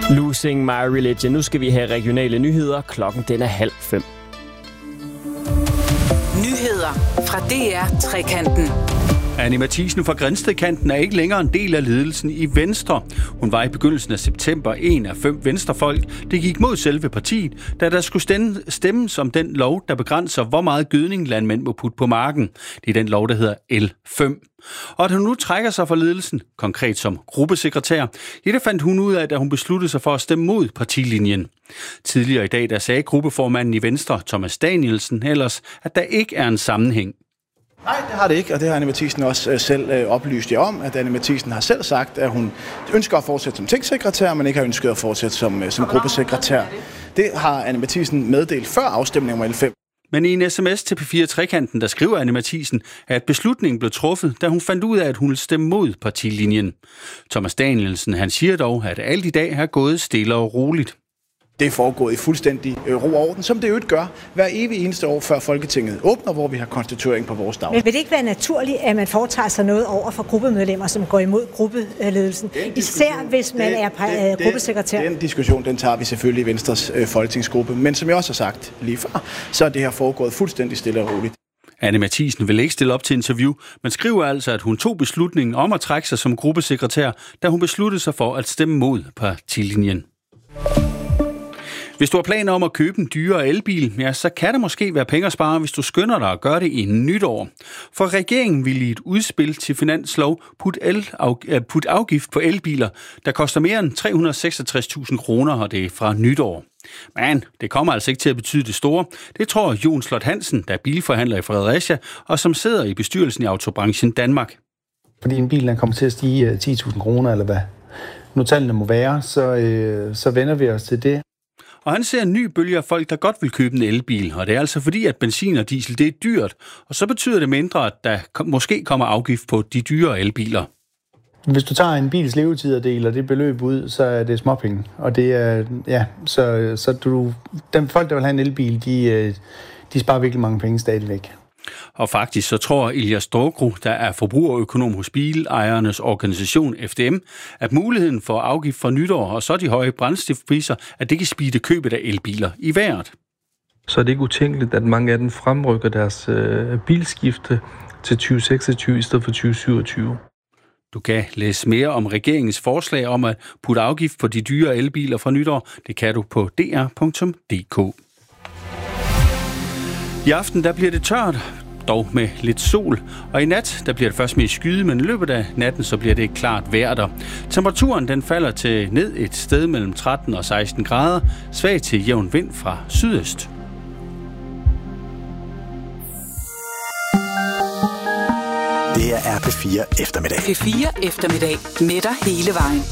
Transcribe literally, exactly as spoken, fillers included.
Losing My Religion. Nu skal vi have regionale nyheder. Klokken den er halv fem. Nyheder fra D R Trekanten. Anni Matthiesen fra Grindstedkanten er ikke længere en del af ledelsen i Venstre. Hun var i begyndelsen af september en af fem venstrefolk, der gik mod selve partiet, da der skulle stemmes om den lov, der begrænser, hvor meget gødning landmænd må putte på marken. Det er den lov, der hedder L fem. Og at hun nu trækker sig fra ledelsen, konkret som gruppesekretær, ja, det fandt hun ud af, da hun besluttede sig for at stemme mod partilinjen. Tidligere i dag, der sagde gruppeformanden i Venstre, Thomas Danielsen, ellers, at der ikke er en sammenhæng. Nej, det har det ikke, og det har Anni Matthiesen også selv øh, oplyst jer om, at Anni Matthiesen har selv sagt, at hun ønsker at fortsætte som tingsekretær, men ikke har ønsket at fortsætte som, øh, som gruppesekretær. Det har Anni Matthiesen meddelt før afstemningen om L fem. Men i en sms til P fire Trekanten, der skriver Anni Matthiesen, at beslutningen blev truffet, da hun fandt ud af, at hun ville stemme mod partilinjen. Thomas Danielsen, han siger dog, at alt i dag har gået stille og roligt. Det er foregået i fuldstændig ro og orden, som det jo gør hver evig eneste år, før Folketinget åbner, hvor vi har konstituering på vores dag. Men vil det ikke være naturligt, at man foretager sig noget over for gruppemedlemmer, som går imod gruppeledelsen? Især hvis man det, er det, gruppesekretær? Den diskussion, den tager vi selvfølgelig i Venstres øh, folketingsgruppe. Men som jeg også har sagt lige før, så er det her foregået fuldstændig stille og roligt. Anni Matthiesen vil ikke stille op til interview, men skriver altså, at hun tog beslutningen om at trække sig som gruppesekretær, da hun besluttede sig for at stemme mod partilinjen. Hvis du har planer om at købe en dyrere elbil, ja, så kan det måske være penge at spare, hvis du skynder dig at gøre det inden nytår. For regeringen vil i et udspil til finanslov putte, el, putte afgift på elbiler, der koster mere end tre hundrede og seksogtres tusind kroner, og det er fra nytår. Men det kommer altså ikke til at betyde det store. Det tror Jon Slot Hansen, der er bilforhandler i Fredericia, og som sidder i bestyrelsen i Autobranchen Danmark. Fordi en bil kommer til at stige ti tusind kroner, eller hvad nu tallene må være, så, øh, så vender vi os til det. Og han ser en ny bølge af folk, der godt vil købe en elbil, og det er altså fordi, at benzin og diesel det er dyrt, og så betyder det mindre, at der måske kommer afgift på de dyre elbiler. Hvis du tager en bils levetid og deler det beløb ud, så er det småpenge, og det er, ja, så, så du, dem folk, der vil have en elbil, de, de sparer virkelig mange penge stadigvæk. Og faktisk så tror Elias Storgro, der er forbrugerøkonom hos bilejernes organisation F D M, at muligheden for afgift for nytår og så de høje brændstofpriser, at det kan speede købet af elbiler i vejret. Så er det ikke utænkeligt, at mange af dem fremrykker deres øh, bilskifte til tyve seksogtyve i stedet for tyve syvogtyve. Du kan læse mere om regeringens forslag om at putte afgift på de dyre elbiler fra nytår. Det kan du på d r punktum d k. I aften der bliver det tørt, dog med lidt sol, og i nat der bliver det først mere skyde, men i løbet af natten så bliver det klart vejr der. Temperaturen den falder til ned et sted mellem tretten og seksten grader, svag til jævn vind fra sydøst. Det er R P fire eftermiddag. P fire eftermiddag med dig hele vejen.